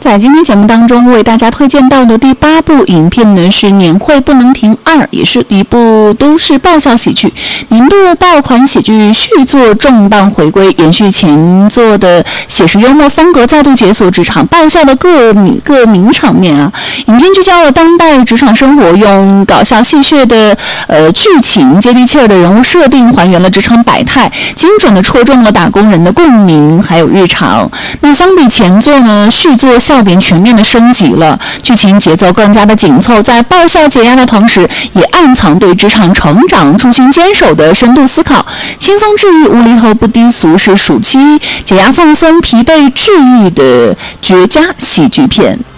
在今天节目当中为大家推荐到的第8部影片呢是《年会不能停2》，也是一部都市爆笑喜剧，年度爆款喜剧续作重磅回归，延续前作的写实幽默风格，再度解锁职场爆笑的各名场面啊！影片聚焦了当代职场生活，用搞笑戏谑的剧情、接地气儿的人物设定，还原了职场百态，精准的戳中了打工人的共鸣还有日常。那相比前作呢，续作笑点全面的升级了，剧情节奏更加的紧凑，在爆笑解压的同时，也暗藏对职场成长、初心坚守的深度思考，轻松治愈，无厘头不低俗，是暑期解压放松、疲惫治愈的绝佳喜剧片。